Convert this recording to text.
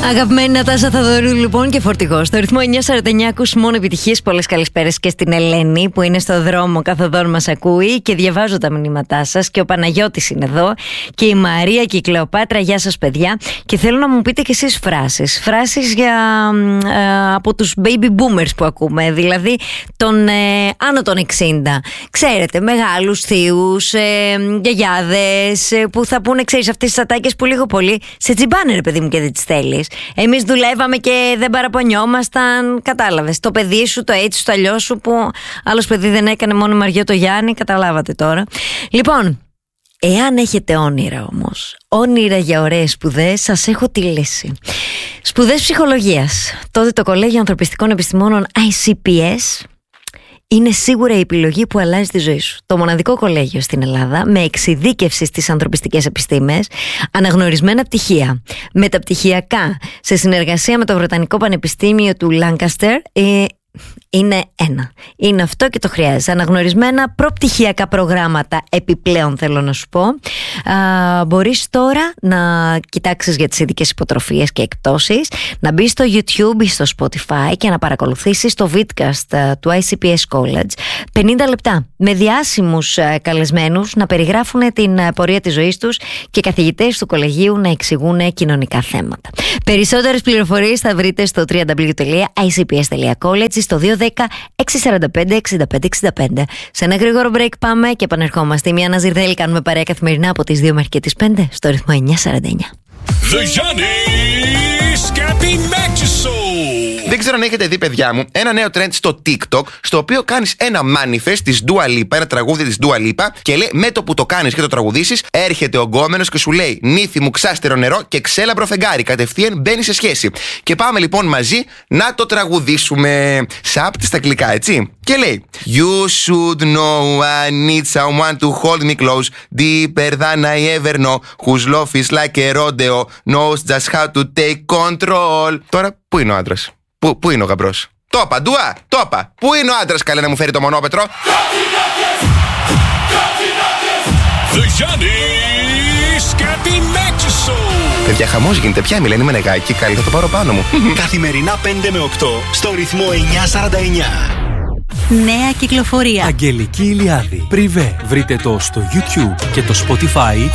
Αγαπημένη Νατάσα Θαδωρού λοιπόν και φορτηγό. Στο ρυθμό 949 ακούς μόνο επιτυχίες. Πολλές καλησπέρες και στην Ελένη που είναι στο δρόμο καθοδόν μας ακούει και διαβάζω τα μηνύματά σας. Και ο Παναγιώτης είναι εδώ και η Μαρία και η Κλεοπάτρα. Γεια σας παιδιά. Και θέλω να μου πείτε κι εσείς φράσεις. Φράσεις από τους baby boomers που ακούμε. Δηλαδή των άνω των 60. Ξέρετε, μεγάλους θείους, γιαγιάδες που θα πούνε, ξέρεις, αυτές τις ατάκες που λίγο πολύ σε τσιμπάνε ρε παιδί μου και δεν τις θέλεις. Εμείς δουλεύαμε και δεν παραπονιόμασταν. Κατάλαβες. Το παιδί σου, το έτσι, το αλλιώς σου που άλλος παιδί δεν έκανε, μόνο Μαριό το Γιάννη. Καταλάβατε τώρα. Λοιπόν, εάν έχετε όνειρα όμως, όνειρα για ωραίες σπουδές, σας έχω τη λύση. Σπουδές ψυχολογίας. Τότε το Κολέγιο Ανθρωπιστικών Επιστημόνων ICPS είναι σίγουρα η επιλογή που αλλάζει τη ζωή σου. Το μοναδικό κολέγιο στην Ελλάδα με εξειδίκευση στις ανθρωπιστικές επιστήμες, αναγνωρισμένα πτυχία, μεταπτυχιακά, σε συνεργασία με το Βρετανικό Πανεπιστήμιο του Λάνκαστερ. Είναι ένα. Είναι αυτό και το χρειάζεσαι. Αναγνωρισμένα προπτυχιακά προγράμματα επιπλέον θέλω να σου πω. Μπορείς τώρα να κοιτάξεις για τις ειδικές υποτροφίες και εκπτώσεις, να μπεις στο YouTube ή στο Spotify και να παρακολουθήσεις το vidcast του ICPS College 50 λεπτά με διάσημους καλεσμένους να περιγράφουν την πορεία της ζωής τους και καθηγητές του κολεγίου να εξηγούν κοινωνικά θέματα. Περισσότερες πληροφορίες θα βρείτε στο www.icps.college στο 210-645-6565. Σε ένα γρήγορο break πάμε και επανερχόμαστε. Μια Ναζιρδέλη κάνουμε παρέα καθημερινά από τις 2 μέχρι και τις 5 στο ρυθμό 949. Δεν ξέρω αν έχετε δει, παιδιά μου, ένα νέο trend στο TikTok, στο οποίο κάνεις ένα manifest της Dua Lipa, ένα τραγούδι της Dua Lipa, και λέει με το που το κάνεις και το τραγουδήσεις, έρχεται ο γκόμενος και σου λέει νύφη μου ξάστερο νερό και ξέλαμπρο φεγγάρι. Κατευθείαν μπαίνει σε σχέση. Και πάμε λοιπόν μαζί να το τραγουδήσουμε. Σάπτη στα αγγλικά, έτσι. Και λέει You should know I need someone to hold me close, deeper than I ever know, whose love is like a rodeo, knows just how to take control. Τώρα, πού είναι ο άντρας? Πού είναι ο γαμπρός? Το είπα, Ντουά, το είπα. Πού είναι ο άντρας, καλέ, να μου φέρει το μονόπετρο? Παιδιά, χαμός γίνεται πια, Μιλένη Μενεγάκη. Καλή, θα το πάρω πάνω μου. Καθημερινά 5 με 8 στο ρυθμό 949. Νέα κυκλοφορία. Αγγελική Ηλιάδη. Πριβέ. Βρείτε το στο YouTube και το Spotify.